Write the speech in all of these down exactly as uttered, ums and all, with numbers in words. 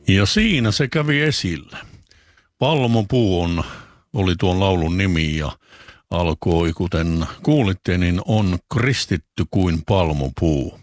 Ja siinä se kävi esille. Palmopuu on, oli tuon laulun nimi ja alkoi, kuten kuulitte, niin on kristitty kuin palmopuu.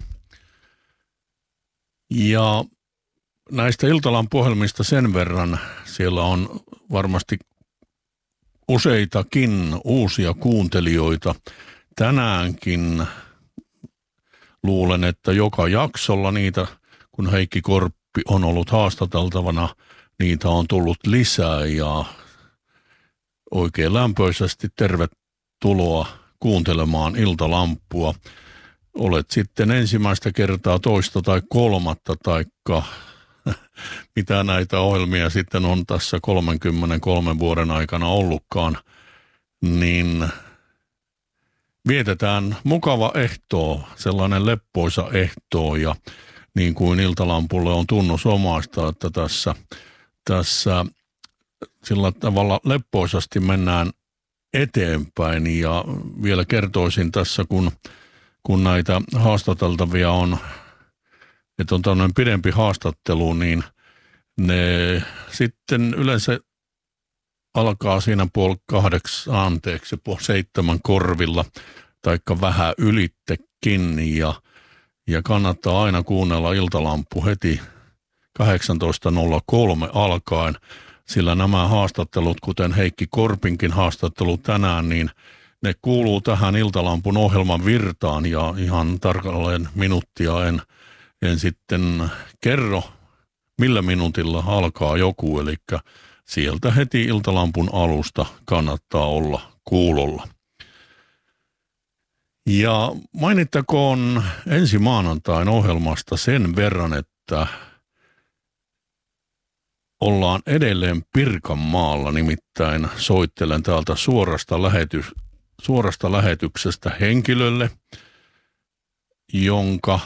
Ja näistä Iltalampu-ohjelmista sen verran, siellä on varmasti useitakin uusia kuuntelijoita. Tänäänkin luulen, että joka jaksolla niitä, kun Heikki Korppi on ollut haastateltavana, niitä on tullut lisää ja oikein lämpöisesti tervetuloa kuuntelemaan Iltalampua. Olet sitten ensimmäistä kertaa, toista tai kolmatta, taikka mitä näitä ohjelmia sitten on tässä kolmenkymmenenkolmen vuoden aikana ollutkaan, niin vietetään mukava ehtoo, sellainen leppoisa ehtoo, ja niin kuin Iltalampulle on tunnusomaista, että tässä, tässä sillä tavalla leppoisasti mennään eteenpäin. Ja vielä kertoisin tässä, kun, kun näitä haastateltavia on, että on tämmöinen pidempi haastattelu, niin ne sitten yleensä alkaa siinä puoli kahdeksan, anteeksi, puoli seitsemän korvilla, taikka vähän ylittekin, ja, ja kannattaa aina kuunnella Iltalampu heti kahdeksantoista nolla kolme alkaen, sillä nämä haastattelut, kuten Heikki Korpinkin haastattelu tänään, niin ne kuuluu tähän Iltalampun ohjelman virtaan, ja ihan tarkalleen minuuttia en, en sitten kerro, millä minuutilla alkaa joku, eli sieltä heti Iltalampun alusta kannattaa olla kuulolla. Ja mainittakoon ensi maanantain ohjelmasta sen verran, että ollaan edelleen Pirkanmaalla, nimittäin soittelen täältä suorasta, lähety, suorasta lähetyksestä henkilölle, jonka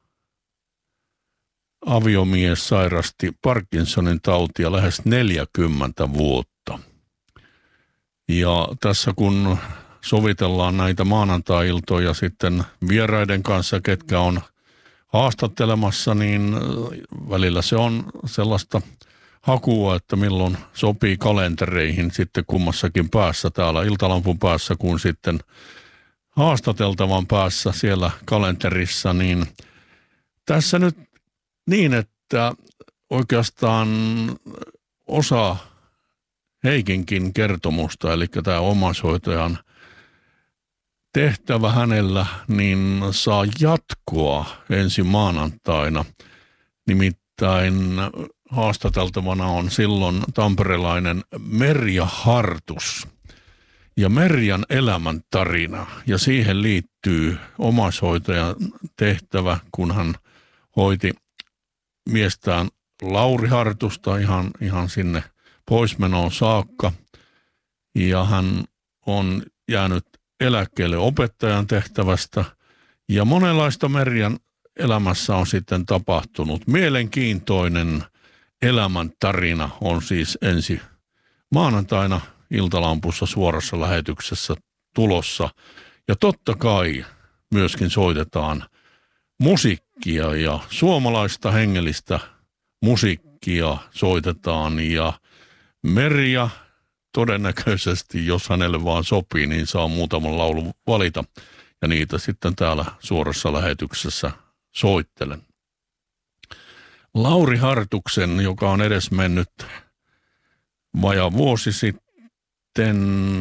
aviomies sairasti Parkinsonin tautia lähes neljäkymmentä vuotta. Ja tässä kun sovitellaan näitä maanantai-iltoja sitten vieraiden kanssa, ketkä on haastattelemassa, niin välillä se on sellaista hakua, että milloin sopii kalentereihin sitten kummassakin päässä, täällä Iltalampun päässä, kun sitten haastateltavan päässä siellä kalenterissa, niin tässä nyt niin, että oikeastaan osa Heikinkin kertomusta, eli tämä omaishoitajan tehtävä hänellä, niin saa jatkoa ensi maanantaina. Nimittäin haastateltavana on silloin tamperelainen Merja Hartus ja Merjan elämäntarina. Ja siihen liittyy omaishoitajan tehtävä, kun hän hoiti miestään Lauri Hartusta ihan, ihan sinne poismenoon saakka. Ja hän on jäänyt eläkkeelle opettajan tehtävästä. Ja monenlaista Merjan elämässä on sitten tapahtunut. Mielenkiintoinen elämäntarina on siis ensi maanantaina Iltalampussa suorassa lähetyksessä tulossa. Ja totta kai myöskin soitetaan musiikkia ja suomalaista hengellistä musiikkia soitetaan. Ja Merja todennäköisesti, jos hänelle vaan sopii, niin saa muutaman laulun valita. Ja niitä sitten täällä suorassa lähetyksessä soittelen. Lauri Hartuksen, joka on edes mennyt vajaa vuosi sitten,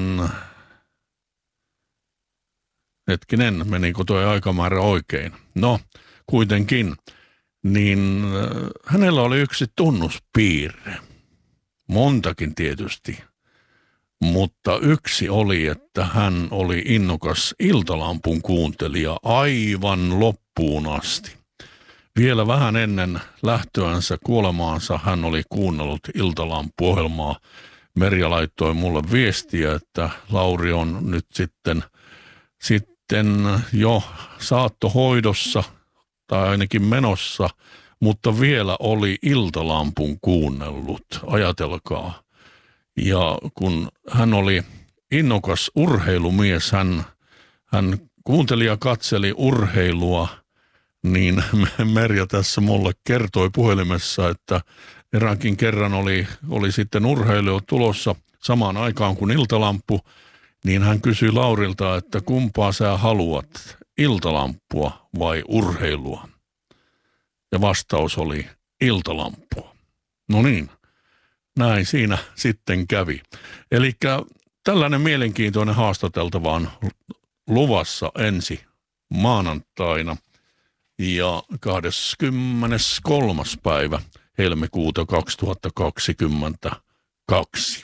hetkinen, menikö tuo aikamäärä oikein? No, kuitenkin, niin hänellä oli yksi tunnuspiirre, montakin tietysti, mutta yksi oli, että hän oli innokas Iltalampun kuuntelija aivan loppuun asti. Vielä vähän ennen lähtöänsä kuolemaansa hän oli kuunnellut Iltalampu-ohjelmaa. Merja laittoi mulle viestiä, että Lauri on nyt sitten, sitten jo saattohoidossa tai ainakin menossa, mutta vielä oli Iltalampun kuunnellut, ajatelkaa. Ja kun hän oli innokas urheilumies, hän, hän kuunteli ja katseli urheilua, niin Merja tässä mulle kertoi puhelimessa, että eräänkin kerran oli, oli sitten urheilija tulossa samaan aikaan kuin Iltalamppu, niin hän kysyi Laurilta, että kumpaa sä haluat, Iltalampua vai urheilua? Ja vastaus oli Iltalampua. No niin, näin siinä sitten kävi. Eli tällainen mielenkiintoinen haastateltava on luvassa ensi maanantaina ja kahdeskymmeneskolmas päivä helmikuuta kaksituhattakaksikymmentäkaksi.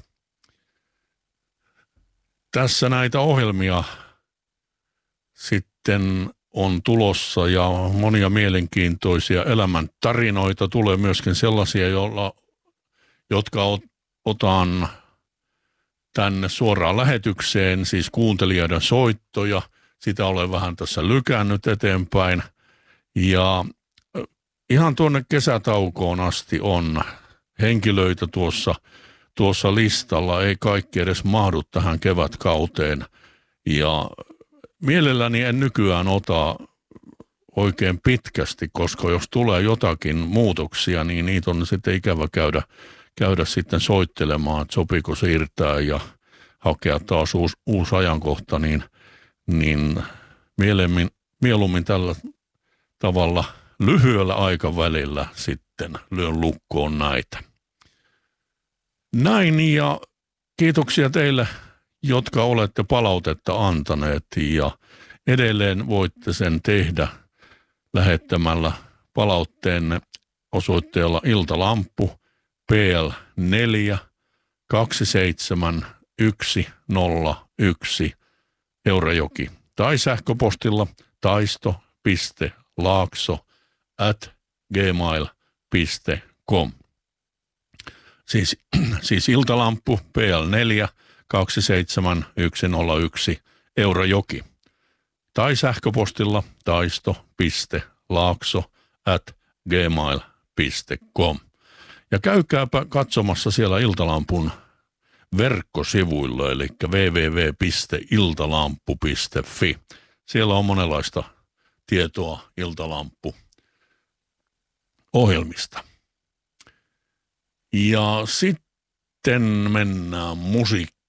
Tässä näitä ohjelmia sitten on tulossa ja monia mielenkiintoisia elämäntarinoita. Tulee myöskin sellaisia, joilla, jotka ot, otan tänne suoraan lähetykseen, siis kuuntelijoiden soittoja. Sitä olen vähän tässä lykännyt eteenpäin. Ja ihan tuonne kesätaukoon asti on henkilöitä tuossa, tuossa listalla. Ei kaikki edes mahdu tähän kevätkauteen. Ja mielelläni en nykyään ota oikein pitkästi, koska jos tulee jotakin muutoksia, niin niitä on sitten ikävä käydä, käydä sitten soittelemaan, että sopiiko siirtää ja hakea taas uusi, uusi ajankohta, niin, niin mieluummin, mieluummin tällä tavalla lyhyellä aikavälillä sitten lyön lukkoon näitä. Näin, ja kiitoksia teille, jotka olette palautetta antaneet, ja edelleen voitte sen tehdä lähettämällä palautteenne osoitteella Iltalamppu P L neljä kaksi seitsemän yksi nolla yksi Eurajoki tai sähköpostilla taisto piste laakso at gmail piste com. Siis, siis Iltalamppu P L neljä kaksi seitsemän yksi nolla yksi Eurajoki tai sähköpostilla taisto piste laakso at gmail piste com. Ja käykääpä katsomassa siellä Iltalampun verkkosivuilla, eli double-u double-u double-u piste iltalamppu piste f i. Siellä on monenlaista tietoa Iltalamppu-ohjelmista. Ja sitten mennään musiikkiin.